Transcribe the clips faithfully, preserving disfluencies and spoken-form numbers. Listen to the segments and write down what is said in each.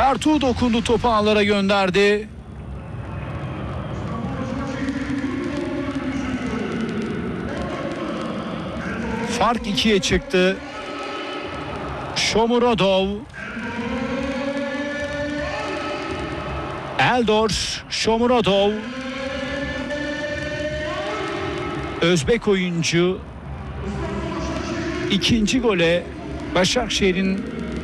Bertu dokundu, topu ağlara gönderdi. Fark ikiye çıktı. Shomurodov, Eldor Shomurodov, Özbek oyuncu ikinci gole Başakşehir'in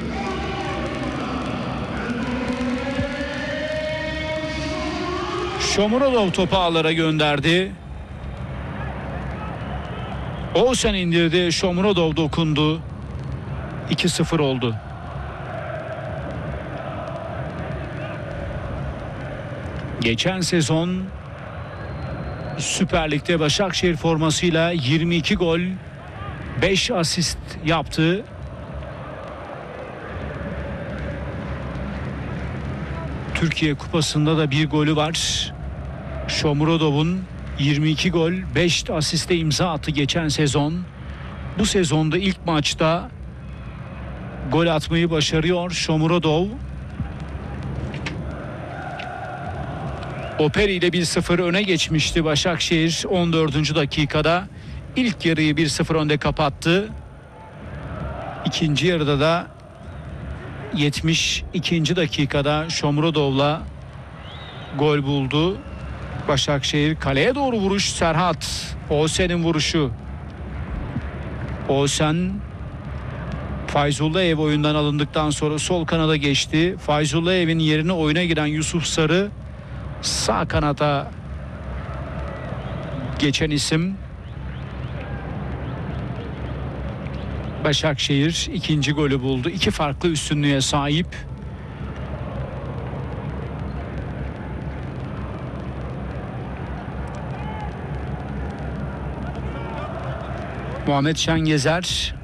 Shomurodov topu ağlara gönderdi. Oğuzhan indirdi, Shomurodov dokundu. iki sıfır oldu. Geçen sezon Süper Lig'de Başakşehir formasıyla yirmi iki gol, beş asist yaptı. Türkiye Kupası'nda da bir golü var. Shomurodov'un yirmi iki gol, beş asiste imza attı geçen sezon. Bu sezonda ilk maçta gol atmayı başarıyor Shomurodov. Operi ile bir sıfır öne geçmişti Başakşehir on dördüncü dakikada. İlk yarıyı bir sıfır önde kapattı. İkinci yarıda da yetmiş ikinci dakikada Shomurodov'la gol buldu Başakşehir. Kaleye doğru vuruş Serhat. Oğuzhan'ın vuruşu. Oğuzhan Fayzullayev oyundan alındıktan sonra sol kanada geçti. Fayzullayev'in yerine oyuna giren Yusuf Sarı sağ kanata geçen isim. Başakşehir ikinci golü buldu. İki farklı üstünlüğe sahip. Muhammed Şengezer.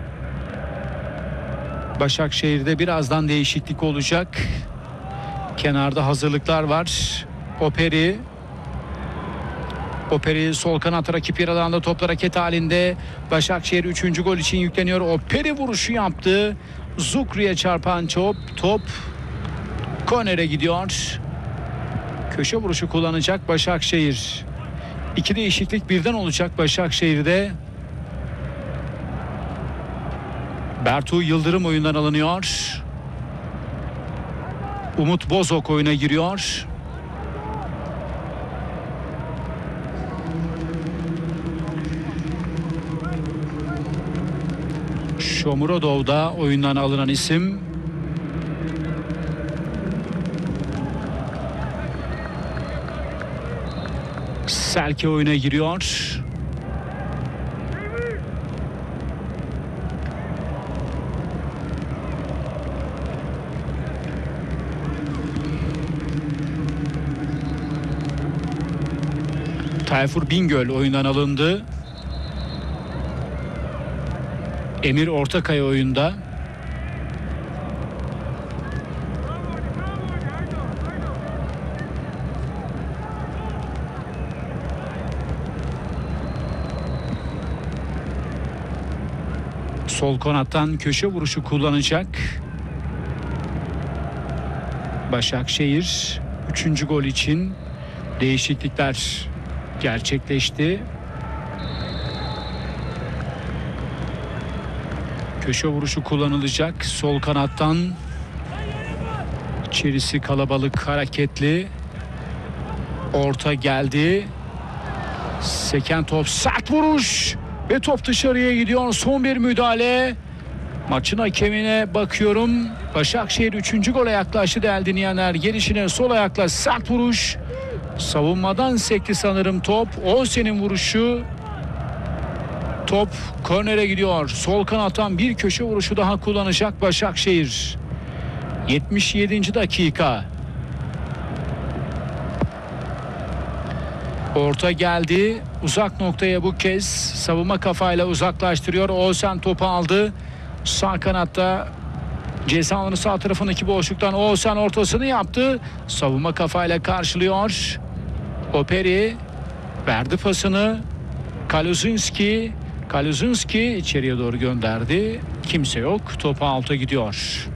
Başakşehir'de birazdan değişiklik olacak. Kenarda hazırlıklar var. Operi. Operi sol kanat, rakip yer alanında topla hareket halinde. Başakşehir üçüncü gol için yükleniyor. Operi vuruşu yaptı. Zukri'ye çarpan top. Top kornere gidiyor. Köşe vuruşu kullanacak Başakşehir. İki değişiklik birden olacak Başakşehir'de. Bertu Yıldırım oyundan alınıyor. Umut Bozok oyuna giriyor. Shomurodov da oyundan alınan isim. Selke oyuna giriyor. Tayfur Bingöl oyundan alındı. Emir Ortakaya oyunda. Sol kanattan köşe vuruşu kullanacak Başakşehir. Üçüncü gol için değişiklikler gerçekleşti. Köşe vuruşu kullanılacak. Sol kanattan içerisi kalabalık, hareketli. Orta geldi. Seken top, sert vuruş ve top dışarıya gidiyor. Son bir müdahale. Maçın hakemine bakıyorum. Başakşehir üçüncü gole yaklaştı değerli dinleyenler. Gelişine sol ayakla sert vuruş. Savunmadan sekti sanırım top. Oğuzhan'ın vuruşu. Top kornere gidiyor. Sol kanattan bir köşe vuruşu daha kullanacak Başakşehir. yetmiş yedinci dakika. Orta geldi. Uzak noktaya bu kez savunma kafayla uzaklaştırıyor. Oğuzhan topu aldı. Sağ kanatta ceza alanı sağ tarafındaki boşluktan Oğuzhan ortasını yaptı. Savunma kafayla karşılıyor. Operi verdi pasını. Kaluzinski. Kaluzinski içeriye doğru gönderdi. Kimse yok. Topu alta gidiyor.